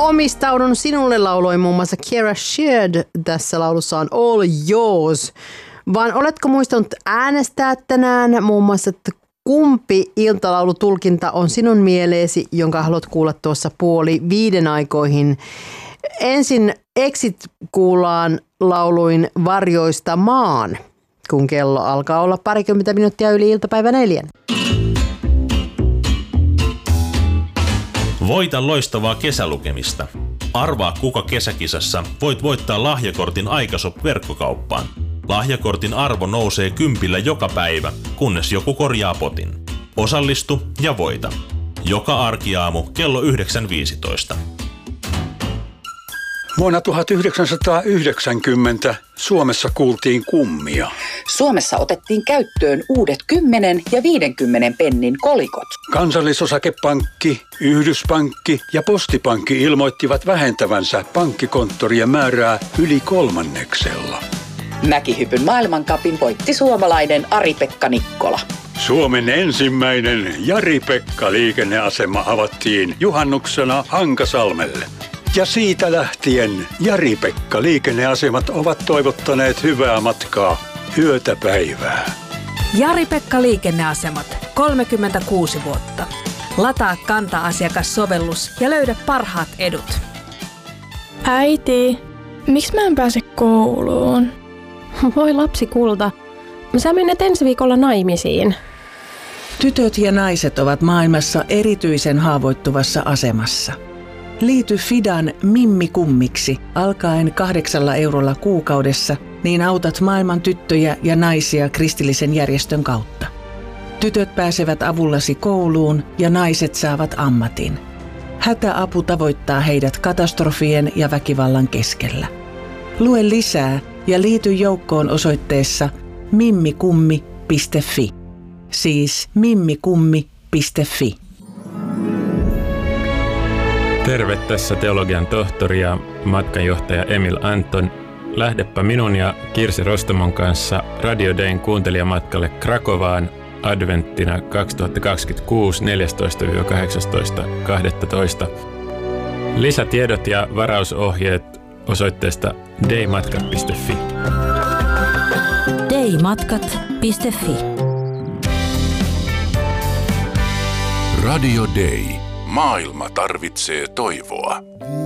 Omistaudun sinulle lauloi muun muassa Kierra Sheard. Tässä laulussa on All Yours. Vaan oletko muistanut äänestää tänään muun muassa, että kumpi iltalaulutulkinta on sinun mieleesi, jonka haluat kuulla tuossa 4:30 aikoihin? Ensin Exit kuullaan lauluin Varjoista maan, kun kello alkaa olla 20 minuuttia yli iltapäivä 4. Voita loistavaa kesälukemista. Arvaa kuka kesäkisassa voit voittaa lahjakortin Aikashop-verkkokauppaan. Lahjakortin arvo nousee 10 joka päivä, kunnes joku korjaa potin. Osallistu ja voita. Joka arkiaamu kello 9.15. Vuonna 1990 Suomessa kuultiin kummia. Suomessa otettiin käyttöön uudet 10 ja 50 pennin kolikot. Kansallisosakepankki, Yhdyspankki ja Postipankki ilmoittivat vähentävänsä pankkikonttorien määrää yli 1/3. Mäkihypyn maailmancupin voitti suomalainen Ari-Pekka Nikkola. Suomen ensimmäinen Jari-Pekka-liikenneasema avattiin juhannuksena Hankasalmelle. Ja siitä lähtien Jari-Pekka-liikenneasemat ovat toivottaneet hyvää matkaa yötä päivää. Jari-Pekka-liikenneasemat, 36 vuotta. Lataa Kanta-asiakassovellus ja löydä parhaat edut. Äiti, miksi mä en pääse kouluun? Voi lapsi kulta, sä menet ensi viikolla naimisiin. Tytöt ja naiset ovat maailmassa erityisen haavoittuvassa asemassa. Liity Fidan Mimmi kummiksi alkaen 8 eurolla kuukaudessa, niin autat maailman tyttöjä ja naisia kristillisen järjestön kautta. Tytöt pääsevät avullasi kouluun ja naiset saavat ammatin. Hätäapu tavoittaa heidät katastrofien ja väkivallan keskellä. Lue lisää ja liity joukkoon osoitteessa mimmikummi.fi. Siis mimmikummi.fi. Terve, tässä teologian tohtori ja matkanjohtaja Emil Anton. Lähdepä minun ja Kirsi Rostomon kanssa Radio Dayn kuuntelijamatkalle Krakovaan adventtina 2026 14-18.12. Lisätiedot ja varausohjeet osoitteesta daymatkat.fi. daymatkat.fi. Radio Day. Maailma tarvitsee toivoa.